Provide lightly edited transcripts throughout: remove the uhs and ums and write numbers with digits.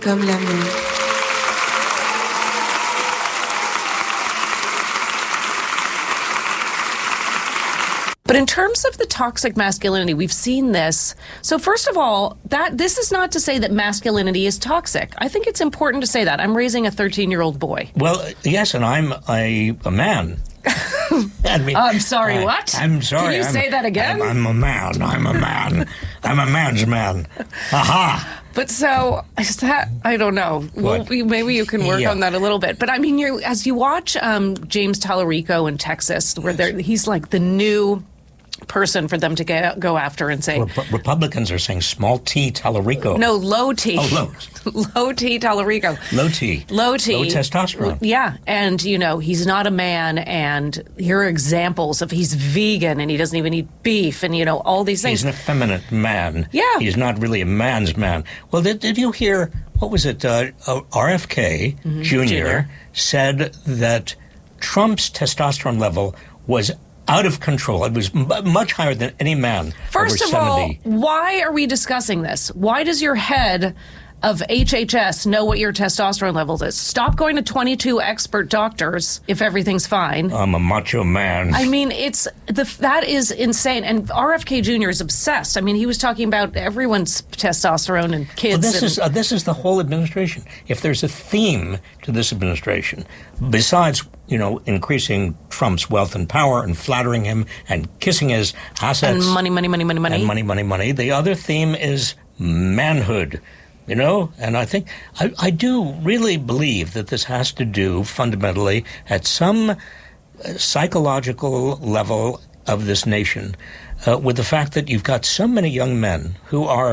comme l'amour. But in terms of the toxic masculinity, we've seen this. So first of all, this is not to say that masculinity is toxic. I think it's important to say that. I'm raising a 13-year-old boy. Well, yes, and I'm a man. I mean, I'm sorry, what? I'm sorry. Can you say that again? I'm a man. I'm a man. I'm a man's man. Aha! But so, I don't know. Well, maybe you can work on that a little bit. But I mean, as you watch James Tallarico in Texas, where he's like the new person for them to go after and say... Republicans are saying small t Tallarico. No, low T. Oh, low. Low T Tallarico. Low T. Low T. Low testosterone. Yeah. And, he's not a man. And here are examples of he's vegan and he doesn't even eat beef and, all these things. He's an effeminate man. Yeah. He's not really a man's man. Well, did you hear, what was it, RFK Jr. said that Trump's testosterone level was out of control. It was much higher than any man First over of 70. all, why are we discussing this? Why does your head of HHS know what your testosterone levels is? Stop going to 22 expert doctors if everything's fine. I'm a macho man. I mean, that is insane. And RFK Jr. is obsessed. I mean, he was talking about everyone's testosterone and kids. Well, this is the whole administration. If there's a theme to this administration, besides increasing Trump's wealth and power and flattering him and kissing his assets. And money. And money. The other theme is manhood. And I think, I do really believe that this has to do fundamentally at some psychological level of this nation with the fact that you've got so many young men who are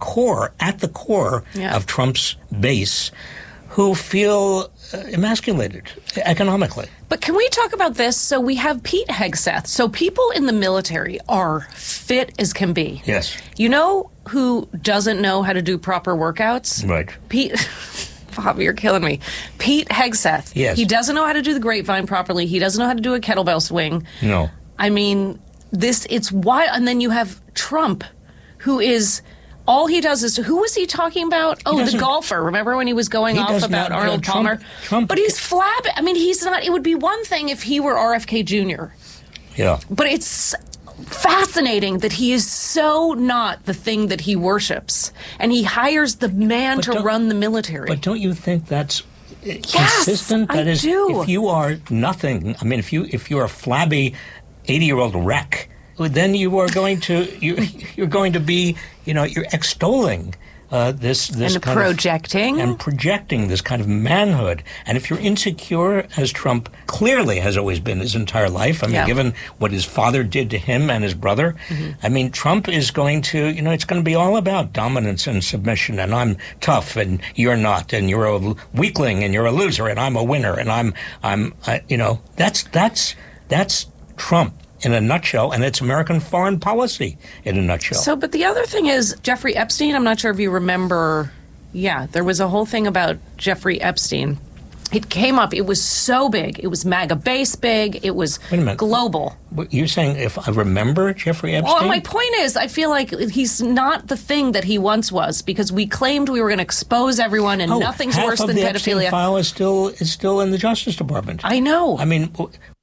at the core of Trump's base who feel emasculated economically. But can we talk about this? So we have Pete Hegseth. So people in the military are fit as can be. Yes. You know who doesn't know how to do proper workouts? Right. Pete... Bobby, you're killing me. Pete Hegseth. Yes. He doesn't know how to do the grapevine properly. He doesn't know how to do a kettlebell swing. No. I mean, it's wild. And then you have Trump, who is... All he does is, who was he talking about? Oh, the golfer. Remember when he was going off about Arnold Palmer? Trump. But he's flab. I mean, he's not. It would be one thing if he were RFK Jr. Yeah. But it's fascinating that he is so not the thing that he worships. And he hires the man to run the military. But don't you think that's consistent? That is, do. If you are nothing, I mean, if you're a flabby 80-year-old wreck, then you are going to you're going to be you're extolling this and projecting this kind of manhood. And if you're insecure, as Trump clearly has always been his entire life, I mean, given what his father did to him and his brother, I mean, Trump is going to it's going to be all about dominance and submission. And I'm tough, and you're not, and you're a weakling, and you're a loser, and I'm a winner, and that's Trump in a nutshell, and it's American foreign policy in a nutshell. So, but the other thing is Jeffrey Epstein. I'm not sure if you remember. Yeah, there was a whole thing about Jeffrey Epstein. It came up. It was so big. It was MAGA base big. It was global. You're saying if I remember Jeffrey Epstein? Well, my point is, I feel like he's not the thing that he once was, because we claimed we were going to expose everyone, and nothing's worse than pedophilia. Half of the Epstein file is still in the Justice Department. I know. I mean,